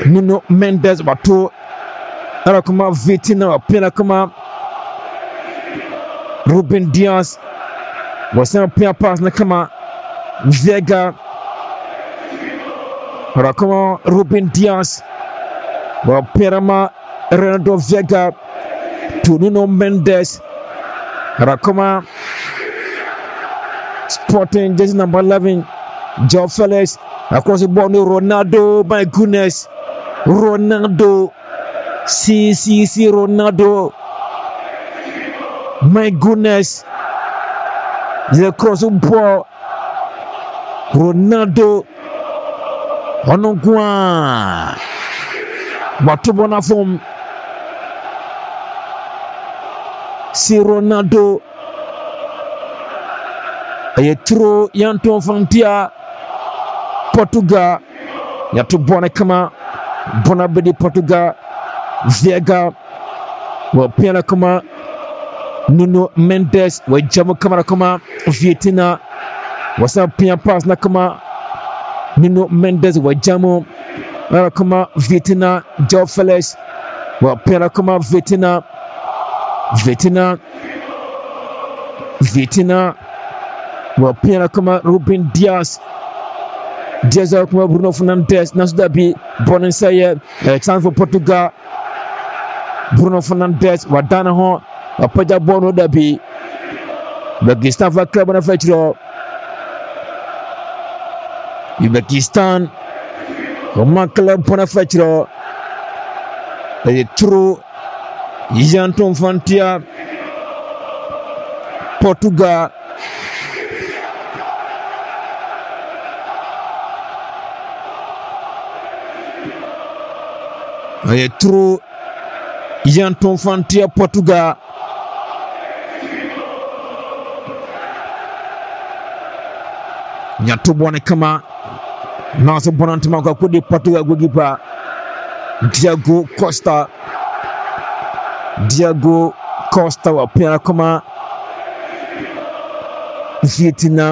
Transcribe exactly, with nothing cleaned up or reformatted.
Nuno Mendes watu ara kuma Vitina wapena kuma Ruben Dias wasema pia pass na kama Vega ara kuma Ruben Dias wapena ma Ronaldo Vega to Nuno Mendes ara kuma Sporting jersey number eleven João Felix across the ball, Ronaldo, my goodness, Ronaldo, see, see, see, Ronaldo, my goodness, the cross the ball, Ronaldo, Onogwa, Watubona from, see Ronaldo, a true Yanton Fantia. Portugal ya tubona kama bona bedi Portugal Vega wa pia kama Nuno Mendes wa jamu kama kama Vitina wasa pia pass na kama Nuno Mendes wa jamu na kama Vitina João Felix wa pia kama Vitina Vitina Vitina wa pia kama Ruben Dias Dias kuma Bruno Fernandes nasudabi Bonensaye time for Portugal Bruno Fernandes wadana ho apaja bono dabi Uzbekistan va club na fetro Uzbekistan kuma club na fetro e true Yanton Fantia Portugal et true Yanton Fantia Portugal nyatu bone kama nasa bonantuma kwa kudi Portugal gogipa Diego Costa Diego Costa wa pia kama Vitina